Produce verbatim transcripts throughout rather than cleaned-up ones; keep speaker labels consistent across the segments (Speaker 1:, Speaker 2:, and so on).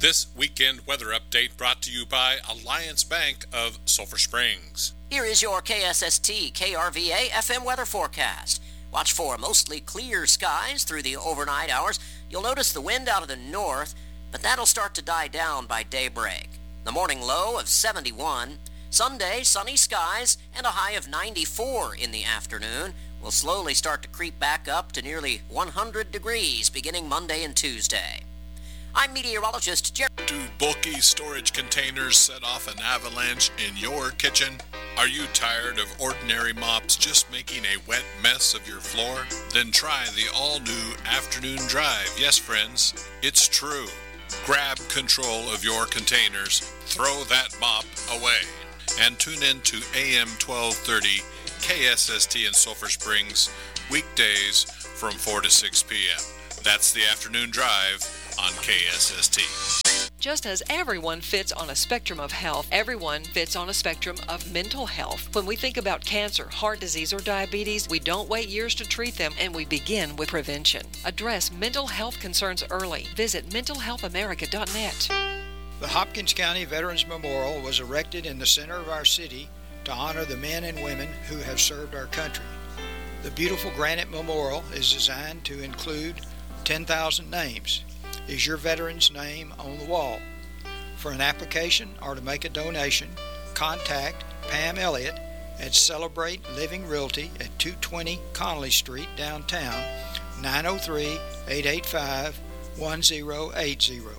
Speaker 1: This weekend weather update brought to you by Alliance Bank of Sulphur Springs.
Speaker 2: Here is your K S S T K R V A F M weather forecast. Watch for mostly clear skies through the overnight hours. You'll notice the wind out of the north, but that'll start to die down by daybreak. The morning low of seventy-one. Sunday, sunny skies and a high of ninety-four in the afternoon. Will slowly start to creep back up to nearly one hundred degrees beginning Monday and Tuesday. I'm meteorologist Jerry.
Speaker 1: Do bulky storage containers set off an avalanche in your kitchen? Are you tired of ordinary mops just making a wet mess of your floor? Then try the all-new afternoon drive. Yes, friends, it's true. Grab control of your containers, throw that mop away, and tune in to A M twelve thirty K S S T in Sulphur Springs, weekdays from four to six p.m. That's the afternoon drive on K S S T.
Speaker 3: Just as everyone fits on a spectrum of health, everyone fits on a spectrum of mental health. When we think about cancer, heart disease, or diabetes, we don't wait years to treat them, and we begin with prevention. Address mental health concerns early. Visit mental health america dot net.
Speaker 4: The Hopkins County Veterans Memorial was erected in the center of our city to honor the men and women who have served our country. The beautiful granite memorial is designed to include ten thousand names. Is your veteran's name on the wall? For an application or to make a donation, contact Pam Elliott at Celebrate Living Realty at two twenty Connolly Street, downtown, nine oh three, eight eight five, one oh eight oh.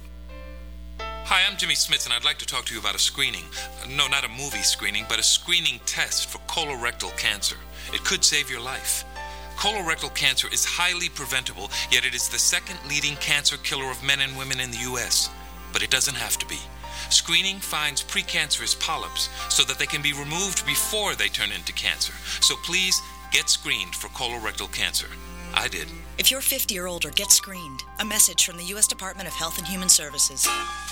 Speaker 5: Hi, I'm Jimmy Smith, and I'd like to talk to you about a screening. No, not a movie screening, but a screening test for colorectal cancer. It could save your life. Colorectal cancer is highly preventable, yet it is the second leading cancer killer of men and women in the U S But it doesn't have to be. Screening finds precancerous polyps so that they can be removed before they turn into cancer. So please, get screened for colorectal cancer. I did.
Speaker 6: If you're fifty or older, get screened. A message from the U S Department of Health and Human Services.